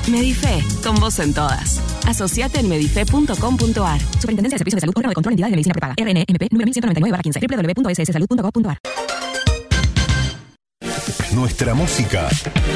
Medife, con vos en todas. Asociate en medife.com.ar. Superintendencia de Servicios de Salud, órgano de control, entidades de medicina prepaga. RNMP, número 1199/15. www.sssalud.gov.ar. Nuestra música